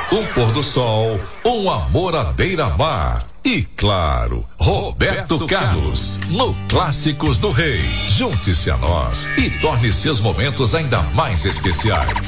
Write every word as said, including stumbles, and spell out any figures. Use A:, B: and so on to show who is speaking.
A: um pôr do sol, um amor à beira-mar. E claro, Roberto Carlos, no Clássicos do Rei. Junte-se a nós e torne seus momentos ainda mais especiais.